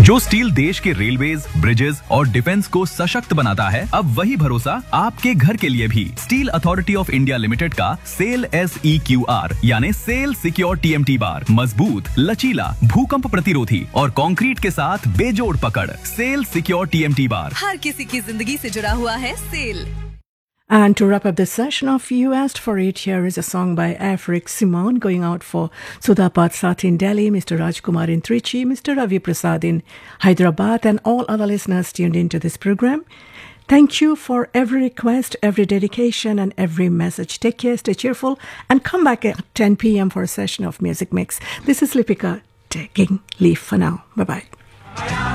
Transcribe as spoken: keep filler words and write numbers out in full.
जो स्टील देश के रेलवेज, ब्रिजेस और डिफेंस को सशक्त बनाता है, अब वही भरोसा आपके घर के लिए भी। Steel authority of India limited का cell S E Q R यानी cell secure T M T bar मजबूत, लचीला, भूकंप प्रतिरोधी और कंक्रीट के साथ बेजोड़ पकड़। Cell secure T M T bar हर किसी की जिंदगी से जुड़ा हुआ है cell. And to wrap up this session of You Asked For It, here is a song by Afric Simone going out for Sudha Patsat in Delhi, Mister Rajkumar in Trichy, Mister Ravi Prasad in Hyderabad, and all other listeners tuned into this program. Thank you for every request, every dedication, and every message. Take care, stay cheerful, and come back at ten p.m. for a session of Music Mix. This is Lipika taking leave for now. Bye-bye.